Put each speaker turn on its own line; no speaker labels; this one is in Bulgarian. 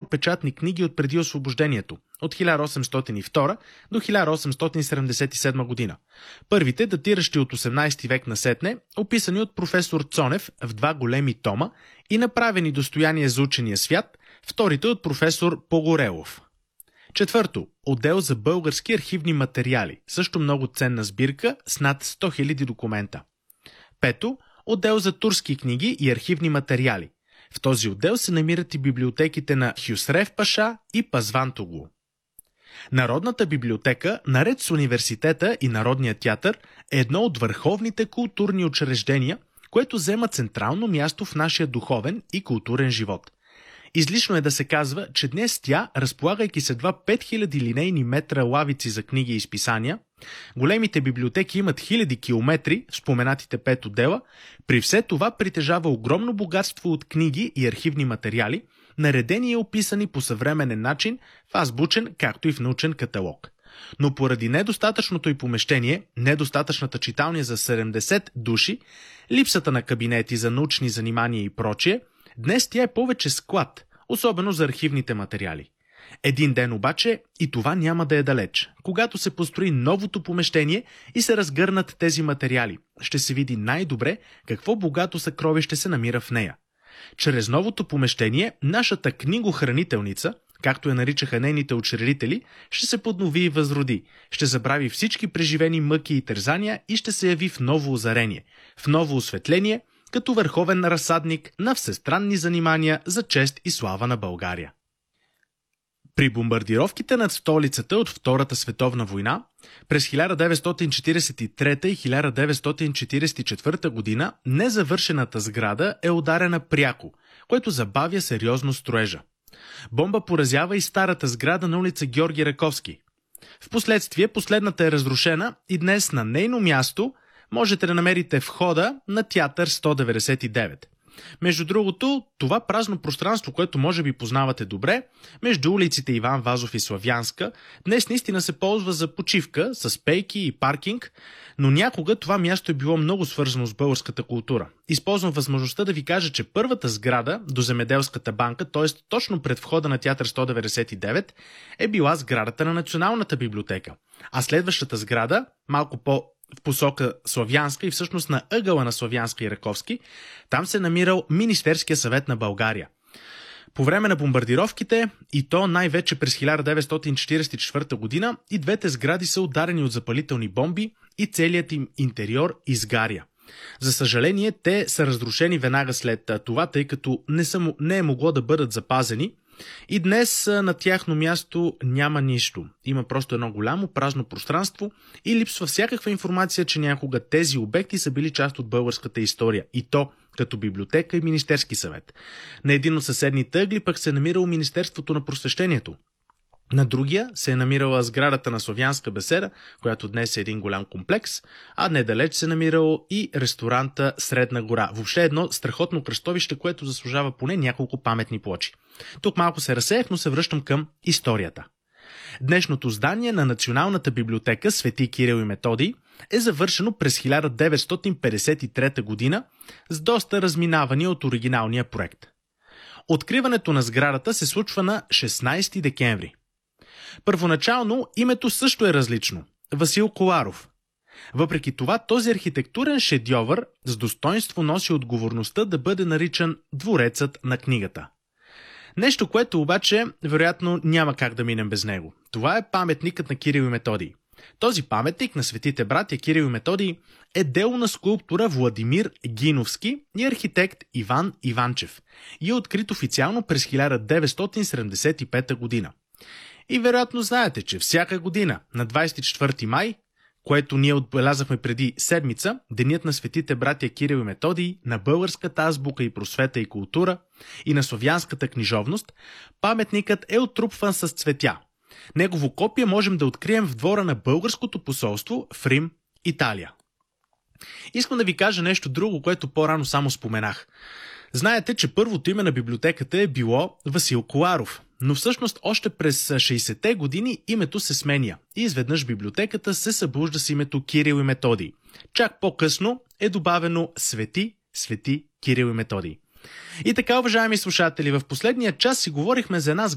печатни книги от преди освобождението, от 1802 до 1877 година. Първите, датиращи от 18 век насетне, описани от професор Цонев в 2 големи тома и направени достояние за учения свят, вторите от професор Погорелов. Четвърто, отдел за български архивни материали, също много ценна сбирка с над 100 000 документа. Пето, отдел за турски книги и архивни материали. В този отдел се намират и библиотеките на Хюсрев паша и Пазван Тоглу. Народната библиотека, наред с университета и Народния театър, е едно от върховните културни учреждения, което взема централно място в нашия духовен и културен живот. Излишно е да се казва, че днес тя, разполагайки с едва 5000 линейни метра лавици за книги и изписания, големите библиотеки имат хиляди километри, споменатите 5 отдела, при все това притежава огромно богатство от книги и архивни материали, наредени и описани по съвременен начин в азбучен, както и в научен каталог. Но поради недостатъчното й помещение, недостатъчната читалня за 70 души, липсата на кабинети за научни занимания и прочие, днес тя е повече склад, особено за архивните материали. Един ден обаче и това няма да е далеч. Когато се построи новото помещение и се разгърнат тези материали, ще се види най-добре какво богато съкровище се намира в нея. Чрез новото помещение нашата книгохранителница, както я наричаха нейните учредители, ще се поднови и възроди, ще забрави всички преживени мъки и тързания и ще се яви в ново озарение, в ново осветление, като върховен разсадник на всестранни занимания за чест и слава на България. При бомбардировките над столицата от Втората световна война през 1943 и 1944 година незавършената сграда е ударена пряко, което забавя сериозно строежа. Бомба поразява и старата сграда на улица Георги Раковски. Впоследствие последната е разрушена и днес на нейно място можете да намерите входа на театър 199. Между другото, това празно пространство, което може би познавате добре, между улиците Иван Вазов и Славянска, днес наистина се ползва за почивка, с пейки и паркинг, но някога това място е било много свързано с българската култура. Използвам възможността да ви кажа, че първата сграда до Земеделската банка, т.е. точно пред входа на театър 199, е била сградата на Националната библиотека, а следващата сграда, малко в посока Славянска и всъщност на ъгъла на Славянска и Раковски, там се намирал Министерския съвет на България. По време на бомбардировките, и то най-вече през 1944 година, и двете сгради са ударени от запалителни бомби и целият им интериор изгаря. За съжаление, те са разрушени веднага след това, тъй като не е могло да бъдат запазени. И днес на тяхно място няма нищо. Има просто едно голямо празно пространство и липсва всякаква информация, че някога тези обекти са били част от българската история. И то като библиотека и Министерски съвет. На един от съседните ъгли пък се е намирало Министерството на просвещението. На другия се е намирала сградата на Славянска беседа, която днес е един голям комплекс, а недалеч се е намирало и ресторанта Средна гора. Въобще едно страхотно кръстовище, което заслужава поне няколко паметни плочи. Тук малко се разсеях, но се връщам към историята. Днешното здание на Националната библиотека Свети Кирил и Методий е завършено през 1953 година с доста разминавания от оригиналния проект. Откриването на сградата се случва на 16 декември. Първоначално името също е различно – Васил Коларов. Въпреки това, този архитектурен шедьовър с достоинство носи отговорността да бъде наричан дворецът на книгата. Нещо, което обаче вероятно няма как да минем без него. Това е паметникът на Кирил и Методий. Този паметник на светите братя Кирил и Методий е дело на скулптора Владимир Гиновски и архитект Иван Иванчев и е открит официално през 1975 година. И вероятно знаете, че всяка година на 24 май, което ние отбелязахме преди седмица, Денят на светите братя Кирил и Методий, на българската азбука и просвета и култура и на славянската книжовност, паметникът е отрупван с цветя. Негово копие можем да открием в двора на българското посолство в Рим, Италия. Искам да ви кажа нещо друго, което по-рано само споменах. Знаете, че първото име на библиотеката е било Васил Коларов, но всъщност още през 60-те години името се сменя и изведнъж библиотеката се събужда с името Кирил и Методий. Чак по-късно е добавено Свети Кирил и Методий. И така, уважаеми слушатели, в последния час си говорихме за една